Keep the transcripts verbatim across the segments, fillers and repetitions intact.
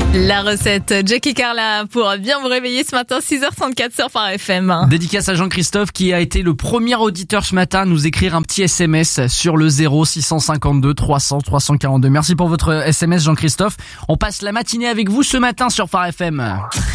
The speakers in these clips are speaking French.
La recette Jackie Carla pour bien vous réveiller ce matin, six heures trente-quatre sur Phare F M. Dédicace à Jean-Christophe qui a été le premier auditeur ce matin à nous écrire un petit S M S sur le zéro six cent cinquante-deux trois cents trois cent quarante-deux. Merci pour votre S M S Jean-Christophe. On passe la matinée avec vous ce matin sur Phare F M.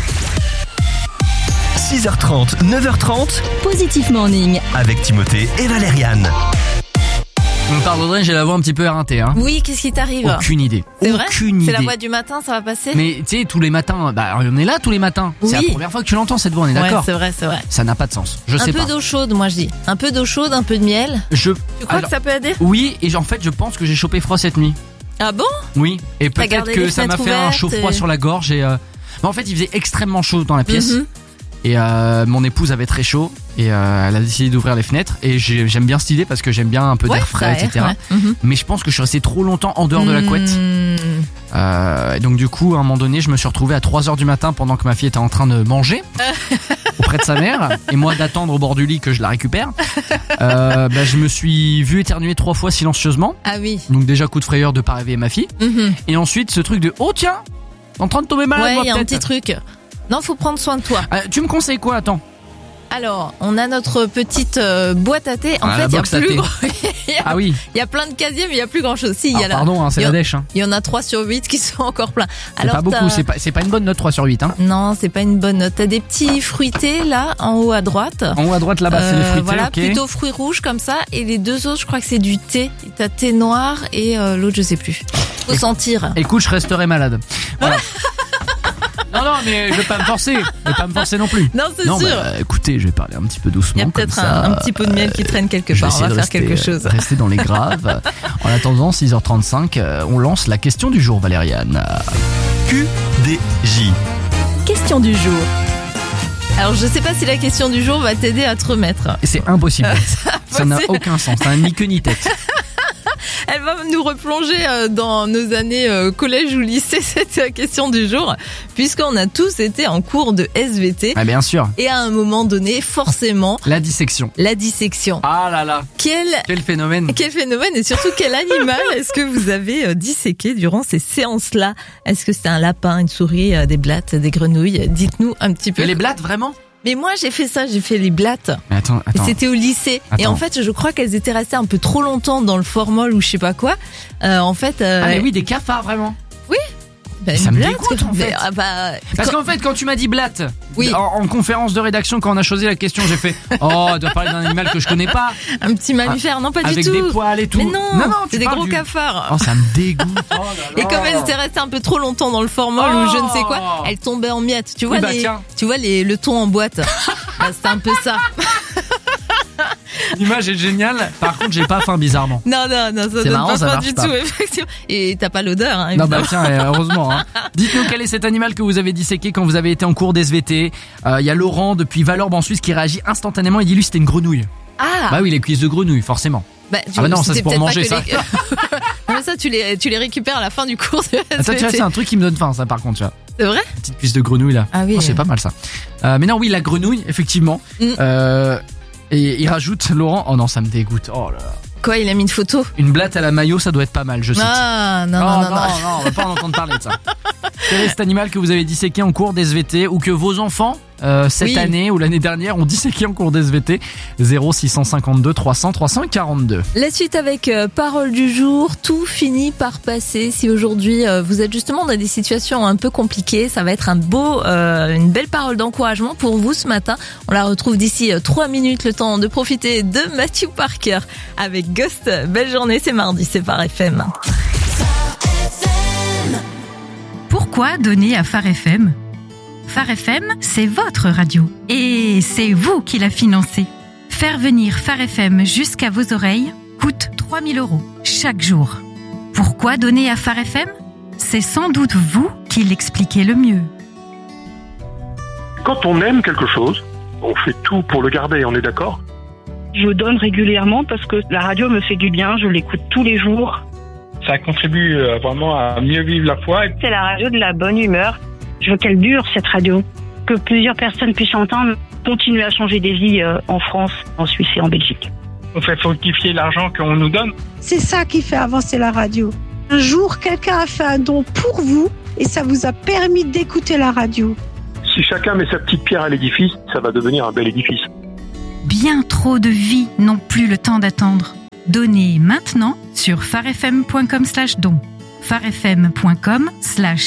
six heures trente, neuf heures trente. Positif Morning. Avec Timothée et Valériane. Vous me pardonnerez, j'ai la voix un petit peu éreintée. Hein. Oui, qu'est-ce qui t'arrive? Aucune idée. C'est vrai? Aucune idée. C'est la voix du matin, ça va passer? Mais tu sais, tous les matins, bah on est là tous les matins. Oui. C'est la première fois que tu l'entends cette voix, on est d'accord? Ouais, c'est vrai, c'est vrai. Ça n'a pas de sens. Je un sais peu pas. d'eau chaude, moi je dis. Un peu d'eau chaude, un peu de miel. Je. Tu crois Alors, que ça peut aider? Oui, et en fait, je pense que j'ai chopé froid cette nuit. Ah bon? Oui, et peut-être gardé que les ça m'a fenêtres fait un ouvertes chaud froid et- sur la gorge et. Euh... bah, en fait, il faisait extrêmement chaud dans la pièce. Mhm. Et euh, mon épouse avait très chaud et euh, elle a décidé d'ouvrir les fenêtres et j'ai- j'aime bien cette idée parce que j'aime bien un peu Ouais, d'air ça frais, aère, et cetera. ouais. Mhm. Mais je pense que je suis resté trop longtemps en dehors de la couette. Mmh. Euh, et donc du coup, à un moment donné, je me suis retrouvé à trois heures du matin pendant que ma fille était en train de manger auprès de sa mère et moi d'attendre au bord du lit que je la récupère. Euh, bah, je me suis vu éternuer trois fois silencieusement. Ah oui. Donc déjà coup de frayeur de pas réveiller ma fille. Mhm. Et ensuite ce truc de oh tiens, en train de tomber malade. Ouais, moi, il y a un peut-être. petit truc. Non, faut prendre soin de toi. Euh, tu me conseilles quoi? Attends. Alors, on a notre petite euh, boîte à thé. En Ah, fait, la il y a box à plus thé. grand- il y a- Ah oui. il y a plein de casiers, mais il y a plus grand chose. Si, il y a Alors, la- pardon, hein, c'est il y la a- dèche. Hein. Il y en a trois sur huit qui sont encore pleins. C'est pas beaucoup, t'as- c'est pas, c'est pas une bonne note trois sur huit. Hein. Non, c'est pas une bonne note. T'as des petits fruités là, en haut à droite. En haut à droite là-bas, c'est les Euh, fruités. voilà, ok. plutôt fruits rouges comme ça. Et les deux autres, je crois que c'est du thé. T'as thé noir et euh, l'autre, je sais plus. Faut Et- sentir. Écoute, je resterai malade. Voilà. non, non, mais je vais pas me forcer. Je vais pas me forcer non plus. Non, c'est Non, sûr. bah, écoutez, je vais parler un petit peu doucement. Il y a comme peut-être ça. un, un petit pot de miel qui traîne quelque Je vais part. On va essayer faire de rester, quelque chose. Rester dans les graves. En attendant, six heures trente-cinq, euh, on lance la question du jour, Valériane. Q D J. Question du jour. Alors, je sais pas si la question du jour va t'aider à te remettre. Et c'est impossible. Ça n'a possible. aucun sens. Ça n'a ni queue ni tête. Elle va nous replonger euh, dans nos années euh, collège ou lycée, cette euh, question du jour, puisqu'on a tous été en cours de S V T. Ah, bien sûr. Et à un moment donné, forcément, La dissection. la dissection. Ah là là. Quel, Quel phénomène. quel phénomène et surtout quel animal est-ce que vous avez euh, disséqué durant ces séances-là? Est-ce que c'était un lapin, une souris, euh, des blattes, des grenouilles? Dites-nous un petit peu. Mais les blattes, vraiment? Mais moi, j'ai fait ça, j'ai fait les blattes. Mais attends, Et attends. c'était au lycée. Et Attends. en fait, je crois qu'elles étaient restées un peu trop longtemps dans le formol ou je sais pas quoi. Euh, en fait, euh, Ah mais oui, des cafards, vraiment. bah, ça une me blatte, dégoûte, en mais, fait. ah bah, Parce quand- qu'en fait, quand tu m'as dit blatte, Oui. en, en conférence de rédaction, quand on a choisi la question, j'ai fait oh, on doit parler d'un animal que je connais pas, un petit mammifère, non pas avec du tout. des poils et tout. Mais non, non, non, c'est tu des parles gros du- cafards. Oh, ça me dégoûte. Oh là là. Et comme elles étaient restées un peu trop longtemps dans le formol Oh. ou je ne sais quoi, elles tombaient en miettes. Tu vois Oui, bah, les, tiens. tu vois les, le thon en boîte. Bah, c'était un peu ça. L'image est géniale. Par contre, j'ai pas faim bizarrement. Non, non, non, ça C'est donne marrant, pas ça faim marche du pas. tout, effectivement. Et t'as pas l'odeur, hein, Non bah évidemment. tiens, euh, heureusement. Hein. Dites-nous quel est cet animal que vous avez disséqué quand vous avez été en cours d'S V T. Il euh, y a Laurent depuis Valorbe en Suisse qui réagit instantanément. Il dit lui c'était une grenouille. Ah, Bah oui, les cuisses de grenouille, forcément. bah, tu- Ah bah non, ça, c'était c'est pour peut-être pas manger, que ça. les- Non, mais ça, tu les, tu les récupères à la fin du cours de Ah, ça, tu vois, S V T. c'est un truc qui me donne faim, ça, par contre, tu vois. C'est vrai? Petite cuisse de grenouille là. Ah oui. Oh, c'est pas mal ça. Euh, mais non, oui, la grenouille, effectivement. Mm. Euh, et il rajoute Laurent. Oh non, ça me dégoûte. Oh là là. Quoi, il a mis une photo? Une blatte à la maillot, ça doit être pas mal, je cite. Ah, non, Oh, non, non, non. non, on va pas en entendre parler de ça. Quel est cet animal que vous avez disséqué en cours d'S V T ou que vos enfants, euh, cette Oui. année ou l'année dernière, ont disséqué en cours d'S V T? zéro six cent cinquante-deux trois cents trois cent quarante-deux. La suite avec euh, parole du jour, tout finit par passer. Si aujourd'hui euh, vous êtes justement dans des situations un peu compliquées, ça va être un beau, euh, une belle parole d'encouragement pour vous ce matin. On la retrouve d'ici euh, trois minutes, le temps de profiter de Matthew Parker avec Ghost. Belle journée, c'est mardi, c'est Phare F M. Pourquoi donner à Phare F M? Phare F M, c'est votre radio. Et c'est vous qui la financez. Faire venir Phare F M jusqu'à vos oreilles coûte trois mille euros chaque jour. Pourquoi donner à Phare F M? C'est sans doute vous qui l'expliquez le mieux. Quand on aime quelque chose, on fait tout pour le garder, on est d'accord? Je donne régulièrement parce que la radio me fait du bien, je l'écoute tous les jours. Ça contribue euh, vraiment à mieux vivre la foi. C'est la radio de la bonne humeur. Je veux qu'elle dure, cette radio. Que plusieurs personnes puissent entendre, continuer à changer des vies euh, en France, en Suisse et en Belgique. On fait fructifier l'argent qu'on nous donne. C'est ça qui fait avancer la radio. Un jour, quelqu'un a fait un don pour vous et ça vous a permis d'écouter la radio. Si chacun met sa petite pierre à l'édifice, ça va devenir un bel édifice. Bien trop de vies n'ont plus le temps d'attendre. Donnez maintenant sur farfm point com slash don. farfm point com slash